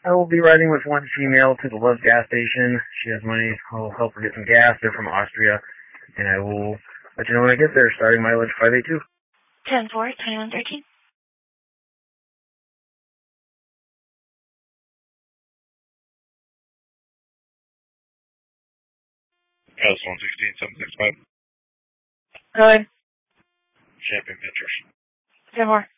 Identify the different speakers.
Speaker 1: I will be riding with one female to the Love gas station. She has money. I'll help her get some gas. They're from Austria. And I will let you know when I get there. Starting mileage 582.
Speaker 2: 10-4, 2113.
Speaker 3: House 116, 765.
Speaker 2: Go ahead.
Speaker 3: Champion Pictures.
Speaker 2: 10-4.